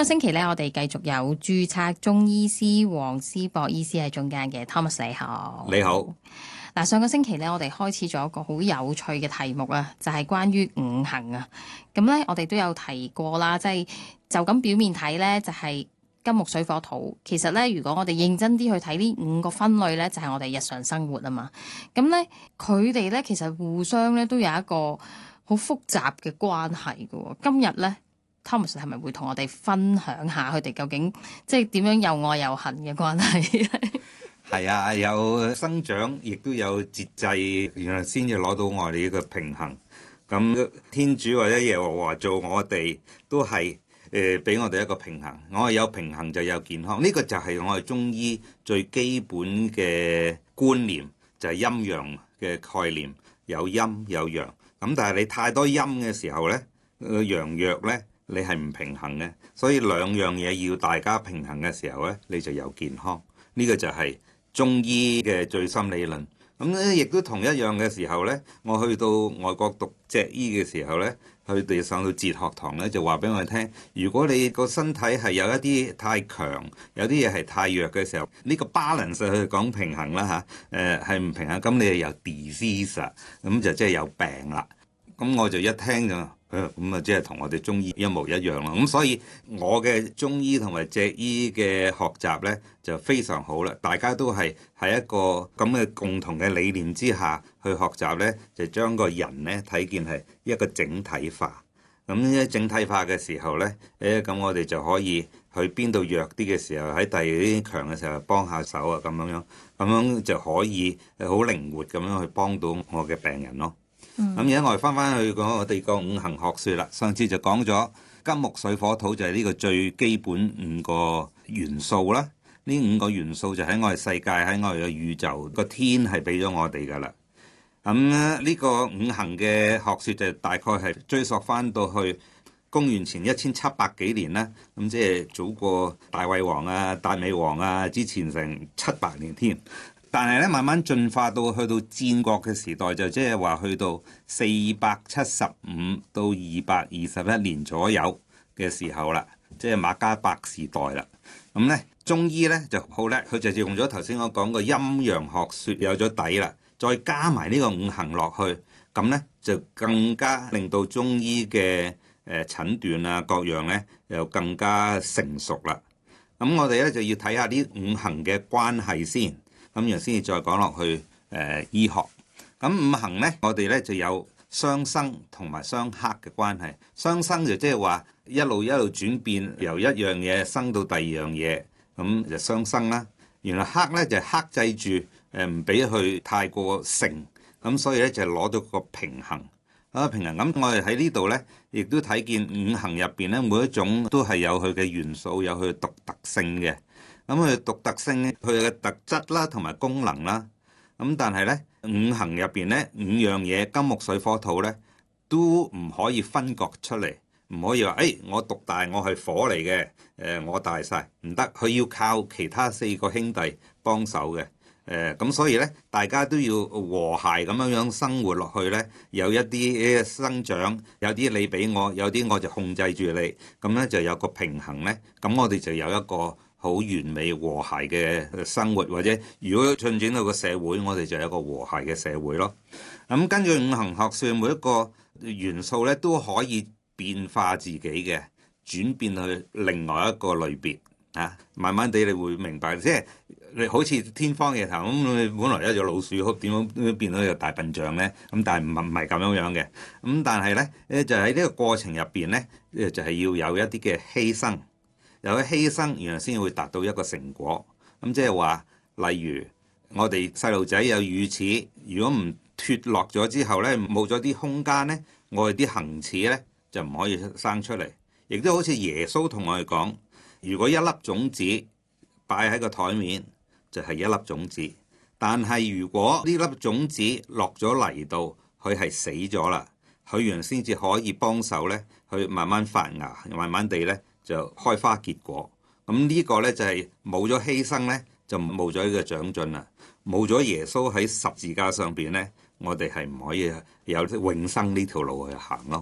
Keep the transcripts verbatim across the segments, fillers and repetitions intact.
個星期咧，我哋繼續有註冊中醫師黃思博醫師喺中間嘅 Thomas， 你好。 你好。 嗱，上個星期咧，我哋開始咗一個好有趣嘅題目啊，就係、是、關於五行啊。咁咧，我哋都有提過啦，即係就咁、是、表面睇咧，就係、是、金木水火土。其實咧，如果我哋認真啲去睇呢五個分類咧，就係、是、我哋日常生活啊嘛。咁咧，佢哋咧其實互相咧都有一個好複雜嘅關係嘅。今日咧，Thomas 係咪會同我哋分享下佢哋究竟即係點樣又愛又恨嘅關係？ 係啊，有生長，亦都有節制，原來先至攞到我哋呢個平衡。咁天主或者耶和華做我哋，都係誒俾我哋一個平衡。我係有平衡就有健康，呢、這個就係我哋中醫最基本嘅觀念，就係、是、陰陽嘅概念，有陰有陽。咁但係你太多陰嘅時候咧，個陽弱咧，你係唔平衡嘅。所以兩樣嘢要大家平衡嘅時候咧，你就有健康。呢、這個就係中醫嘅最深理論。咁咧，亦都同一樣嘅時候咧，我去到外國讀脊醫嘅時候咧，佢哋上到哲學堂咧，就話俾我哋聽，如果你個身體係有一啲太強，有啲嘢係太弱嘅時候，呢、這個 balance 去講平衡啦嚇，誒係唔平衡，咁你就有 disease，咁就即係有病啦。咁我就一聽就。咁啊，即係同我哋中醫一模一樣咯。咁所以我嘅中醫同埋脊醫嘅學習呢，就非常好啦。大家都係喺一個咁嘅共同嘅理念之下去學習呢，就將個人呢睇見係一個整體化。咁呢整體化嘅時候呢，誒咁我哋就可以去邊度弱啲嘅時候，喺第二啲強嘅時候幫下手啊，咁樣樣，咁樣就可以好靈活咁樣去幫到我嘅病人咯。咁而家我哋翻翻去講我哋個五行學説啦。上次就講咗金木水火土就係呢個最基本五個元素啦。呢五個元素就喺我哋世界，喺我哋嘅宇宙，個天係俾咗我哋噶啦。咁呢個五行嘅學説就大概係追溯翻到去公元前一千七百幾年啦。咁即係早過大衛王啊、大美王啊之前成七百年添。但係咧，慢慢進化到去到戰國嘅時代，就即係話去到四百七十五到二百二十一年左右嘅時候啦，即係馬家伯時代啦。咁咧，中醫咧就好叻，佢就用咗頭先我講個陰陽學説有咗底啦，再加埋呢個五行落去，咁咧就更加令到中醫嘅誒診斷啊各樣咧又更加成熟啦。咁我哋咧就要睇下啲五行嘅關係先。咁然後先至再講落去誒、呃、醫學。咁五行咧，我哋咧就有相生同埋相克嘅關係。相生就即係話一路一路轉變，由一樣嘢生到第二樣嘢，咁就相生啦。原來克咧就係、克制住誒唔俾佢太過盛，咁所以咧就攞到個平衡啊平衡。咁我哋喺呢度咧，亦都睇見五行入邊咧，每一種都係有佢嘅元素，有佢獨特性嘅。咁佢獨特性，佢嘅特質啦，同埋功能啦。咁但係咧，五行入邊咧，五樣嘢金木水火土咧，都唔可以分割出嚟，唔可以話誒、哎、我獨大，我係火嚟嘅，誒我大晒，唔得。佢要靠其他四個兄弟幫手嘅。誒咁所以咧，大家都要和諧咁樣樣生活落去咧。有一啲生長，有啲你俾我，有啲我就控制住你，咁咧就有個平衡咧。咁我哋就有一個好完美和諧嘅生活，或者如果進展到個社會，我哋就有一個和諧嘅社會咯。咁根據五行學說，每一個元素咧都可以變化自己嘅，轉變去另外一個類別啊。慢慢地你會明白，即係你好似天方夜譚咁，你本來一隻老鼠，點樣變到一個大笨象咧？咁但係唔唔係咁樣樣嘅。咁但係咧，誒就喺呢個過程入邊咧，誒就係要有一啲嘅犧牲。有啲犧牲，原來先會達到一個成果。咁即係話，例如我哋細路仔有乳齒，如果唔脫落咗之後咧，冇咗啲空間咧，我哋啲恆齒咧就唔可以生出嚟。亦都好似耶穌同我哋講，如果一粒種子擺喺個台面，就係一粒種子。但係如果呢粒種子落咗泥度，佢係死咗啦，佢原來先至可以幫手咧，去慢慢發芽，慢慢地咧，就開花結果。咁呢個呢，就係冇咗犧牲呢，就冇咗呢個長進啦。冇咗耶穌喺十字架上邊呢，我哋係唔可以有永生呢條路去行咯。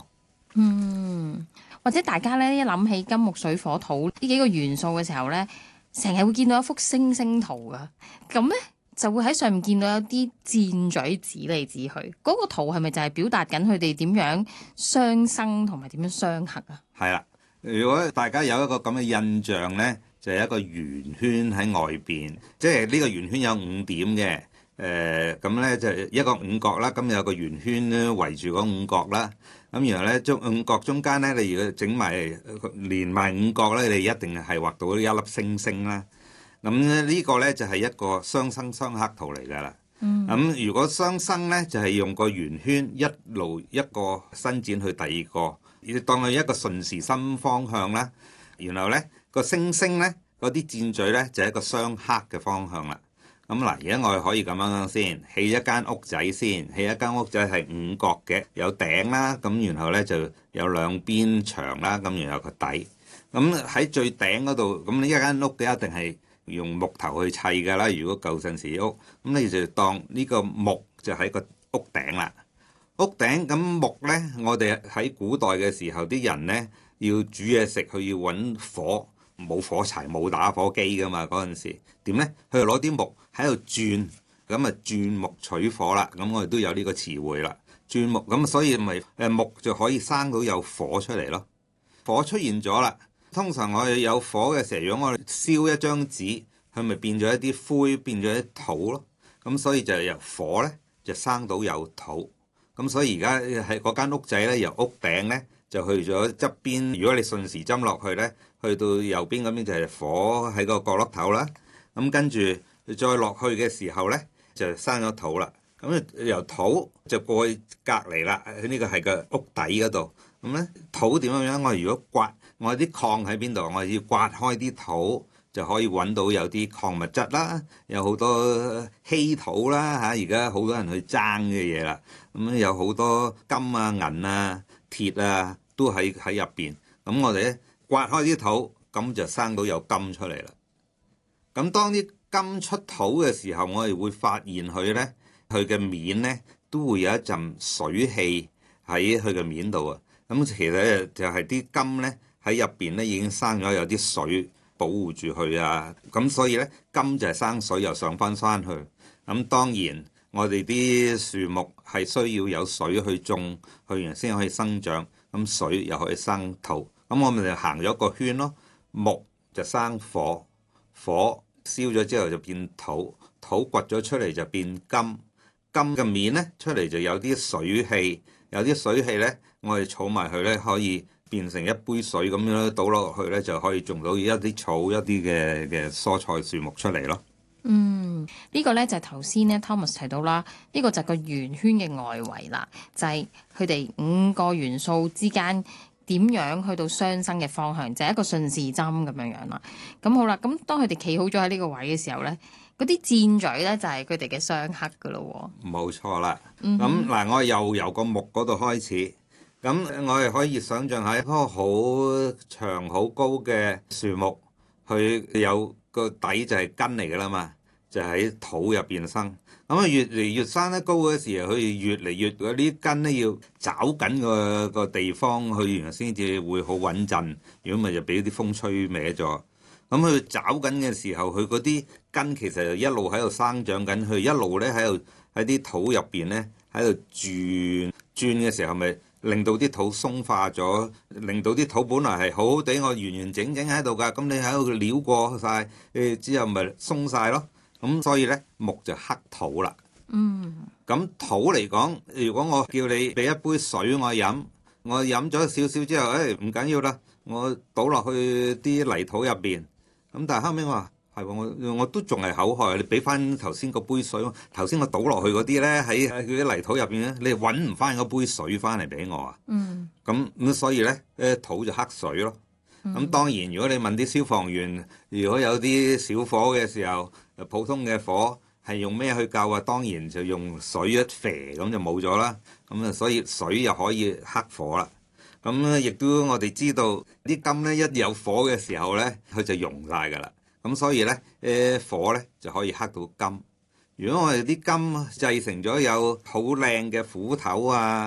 嗯，或者大家咧一諗起金木水火土呢幾個元素嘅時候咧，成日會見到一幅星星圖噶，咁咧就會喺上面見到有啲箭嘴指嚟指去，嗰、個圖係咪就係表達緊佢哋點樣相生同埋點樣相克啊？ 係啦，如果大家有一個咁嘅印象呢，就係、一個圓圈喺外邊，即係呢個圓圈有五點嘅。誒咁呢就一個五角啦，咁有個圓圈咧圍住嗰五角啦。咁然後呢，中五角中間呢，你如果整埋連埋五角呢，你一定係畫到一粒星星啦。咁呢個呢，就係、一個相生相克圖嚟㗎啦。咁、嗯、如果相生呢，就係、係、用個圓圈一路一個伸展去第二個，要當佢一個順時針方向啦。然後呢個星星呢，嗰啲箭嘴呢，就係、一個相克嘅方向啦。咁嗱，而家我哋可以咁樣先起一間屋仔先，起一間屋仔係五角嘅，有頂啦，咁然後咧就有兩邊牆啦，咁然後個底。咁喺最頂嗰度，咁呢一間屋嘅一定係用木頭去砌㗎啦。如果舊陣時屋，咁你就當呢個木就喺個屋頂啦。屋頂咁木咧，我哋喺古代嘅時候，啲人咧要煮嘢食，佢要揾火。冇火柴冇打火機㗎嘛，嗰陣時點呢？佢就攞啲木喺度轉，咁啊轉木取火啦。咁我哋都有呢個詞彙啦，轉木咁，所以咪誒木就可以生到有火出嚟咯。火出現咗啦，通常我哋有火嘅時候，如果我哋燒一張紙，佢咪變咗一啲灰，變咗一啲土咯。咁所以就由火呢，就生到有土。咁所以而家喺嗰間屋仔呢，由屋頂呢，就去咗側邊。如果你順時針落去呢，去到右邊嗰邊就係火喺個角落頭啦。咁跟住再落去嘅時候呢，就生咗土啦。咁由土就過去隔離啦。呢個係個屋底嗰度。咁咧土點樣樣？我如果刮我啲礦喺邊度？我要刮開啲土，就可以揾到有啲礦物質啦，有好多稀土啦嚇。而家好多人去爭嘅嘢啦。咁有好多金啊、銀啊、鐵啊，都喺喺入邊。咁我哋咧刮開啲土，咁就生到有金出嚟啦。咁當啲金出土嘅時候，我哋會發現佢咧，佢嘅面咧都會有一陣水氣喺佢嘅面度啊。咁其實就係啲金咧喺入邊咧已經生咗有啲水保護住佢啊。咁所以咧金就係生水又上翻山去。咁當然我哋啲樹木係需要有水去種，去完先可以生長。咁水又可以生土。咁我咪就行咗個圈咯。木就生火，火燒咗之後就變土，土掘咗出嚟就變金。金嘅面咧出嚟就有啲水氣，有啲水氣咧，我哋儲埋佢咧，可以變成一杯水咁樣倒落去咧，就可以種到一啲草、一啲嘅嘅蔬菜樹木出嚟咯。 嗯，呢個咧就係頭先咧 Thomas 提到啦，呢個就係個圓圈嘅外圍啦，就係佢哋五個元素之間點樣去到相生嘅方向，就係一個順時針咁樣樣啦。咁好啦，咁當佢哋企好咗喺呢個位嘅時候咧，嗰啲箭嘴咧就係佢哋嘅相克噶咯。 冇錯啦。咁嗱、 嗯哼， 我又由個木嗰度開始，咁我哋可以想象下一棵好長好高嘅樹木，佢有個底就係根嚟噶啦嘛，就喺土入邊生。咁啊越嚟越生得高嘅時候，佢越嚟越嗰啲根咧要找緊個個地方去完先至會好穩陣。如果唔係就俾啲風吹歪咗。咁佢找緊嘅時候，佢嗰啲根其實就一路喺度生長緊，佢一路咧喺度喺啲土入邊咧喺度轉轉嘅時候，咪令到啲土鬆化咗，令到啲土本來係好好地，我完完整整喺度㗎。咁你喺度撩過晒，誒之後咪鬆晒咯。咁所以咧木就克土啦。 嗯， 咁土嚟講，如果我叫你俾一杯水我飲，我飲咗少少之後，誒唔緊要啦，我倒落去啲泥土入邊。咁但係後尾我話係喎，我我都仲係口渴，你俾翻頭先個杯水，頭先我倒落去嗰啲咧喺佢啲泥土入邊咧，你揾唔翻嗰杯水翻嚟俾我啊？ 嗯， 咁咁所以咧，誒土就克水咯。咁、嗯、當然，如果你問啲消防員，如果有啲小火嘅時候，普通嘅火係用咩去救啊？當然就用水一肥咁就冇咗啦。咁啊，所以水又可以克火啦。咁咧，亦都我哋知道啲金咧一有火嘅時候咧，佢就溶晒㗎啦。咁所以咧，誒火咧就可以克到金。如果我哋啲金製成咗有好靚嘅斧頭啊，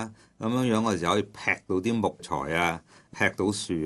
咁樣樣我哋就可以劈到啲木材啊，劈到樹。